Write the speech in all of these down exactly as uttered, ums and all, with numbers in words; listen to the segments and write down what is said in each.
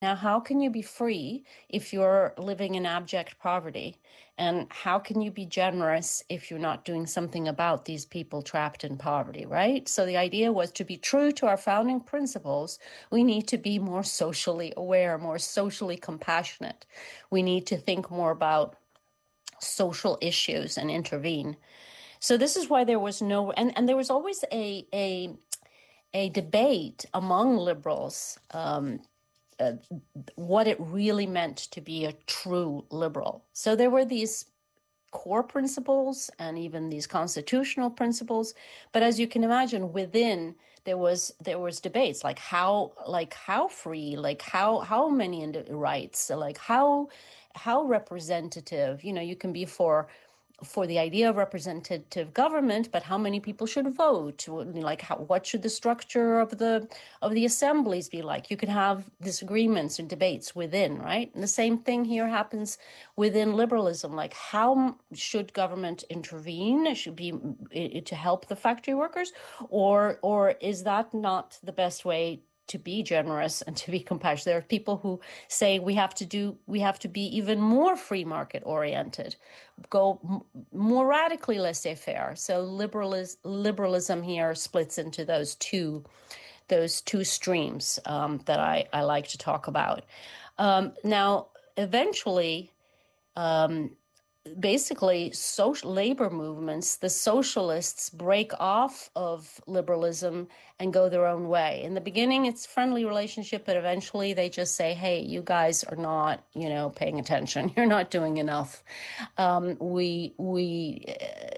Now, how can you be free if you're living in abject poverty? And how can you be generous if you're not doing something about these people trapped in poverty, right? So the idea was to be true to our founding principles, we need to be more socially aware, more socially compassionate. We need to think more about social issues and intervene. So this is why there was no, and, and there was always a, a, a debate among liberals um, uh, what it really meant to be a true liberal. So there were these core principles and even these constitutional principles, but as you can imagine, within there was there was debates like how like how free, like how how many rights, like how how representative. You know, you can be for for the idea of representative government, but how many people should vote? Like, how, what should the structure of the of the assemblies be like? You can have disagreements and debates within, right? And the same thing here happens within liberalism. Like, how should government intervene? It should be to help the factory workers, or or is that not the best way to be generous and to be compassionate? There are people who say we have to do we have to be even more free market oriented, go m- more radically laissez-faire. So liberalism liberalism here splits into those two those two streams um, that I, I like to talk about. Um, now, eventually, um, basically social labor movements, the socialists break off of liberalism and go their own way. In the beginning, it's friendly relationship, but eventually they just say, hey, you guys are not, you know, paying attention. You're not doing enough. Um, we, we, uh,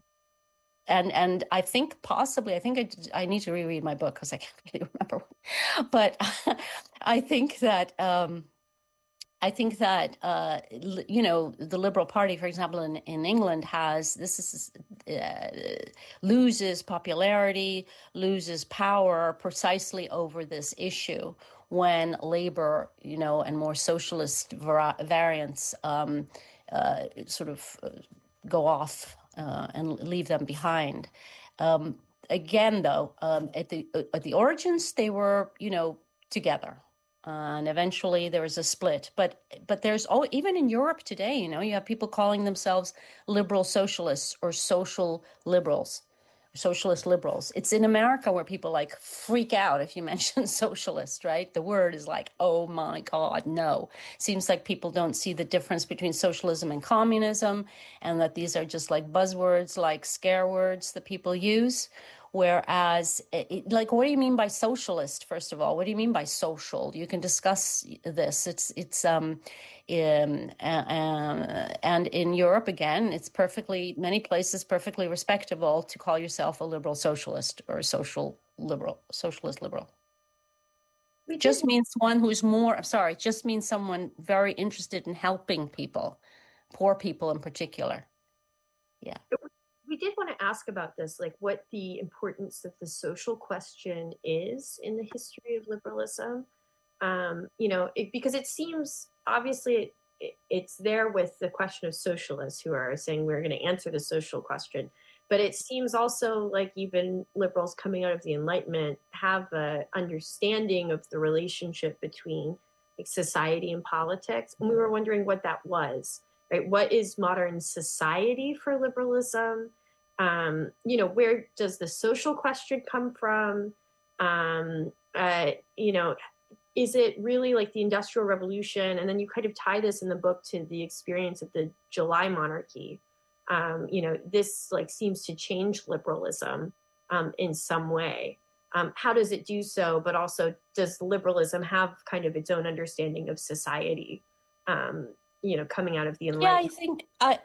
and and I think possibly, I think I, I need to reread my book because I can't really remember. But I think that um, I think that, uh, you know, the Liberal Party, for example, in, in England has, this is, uh, loses popularity, loses power precisely over this issue when Labour, you know, and more socialist var- variants um, uh, sort of uh, go off uh, and leave them behind. Um, again, though, um, at the at the origins, they were, you know, together. Uh, and eventually there was a split. But but there's oh even in Europe today, you know, you have people calling themselves liberal socialists or social liberals, socialist liberals. It's in America where people like freak out if you mention socialist, right? The word is like, oh my God, no. Seems like people don't see the difference between socialism and communism, and that these are just like buzzwords, like scare words that people use. Whereas, it, like, what do you mean by socialist? First of all, what do you mean by social? You can discuss this. It's it's um, in, uh, and in Europe again, it's perfectly many places perfectly respectable to call yourself a liberal socialist or a social liberal, socialist liberal. We did Just means one who's more. I'm sorry. It just means someone very interested in helping people, poor people in particular. Yeah. we did want to ask about this, like what the importance of the social question is in the history of liberalism. Um, you know, it, because it seems obviously it, it, it's there with the question of socialists who are saying we're going to answer the social question. But it seems also like even liberals coming out of the Enlightenment have a understanding of the relationship between like, society and politics. And we were wondering what that was, right? What is modern society for liberalism? Um, you know, where does the social question come from? Um, uh, you know, is it really like the Industrial Revolution? And then you kind of tie this in the book to the experience of the July monarchy. Um, you know, this like seems to change liberalism um, in some way. Um, how does it do so? But also, does liberalism have kind of its own understanding of society? Um, you know, coming out of the Yeah, I Enlightenment. think I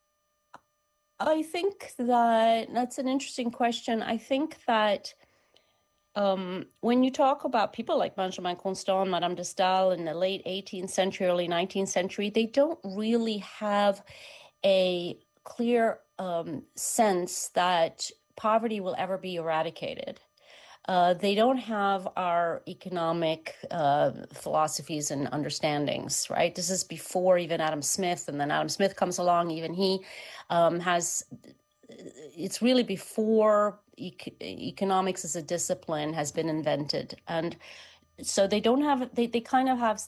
I think that that's an interesting question. I think that um, when you talk about people like Benjamin Constant, Madame de Stael in the late eighteenth century, early nineteenth century, they don't really have a clear um, sense that poverty will ever be eradicated. Uh, they don't have our economic uh, philosophies and understandings, right? This is before even Adam Smith, and then Adam Smith comes along. Even he um, has. It's really before ec- economics as a discipline has been invented, and so they don't have. They they kind of have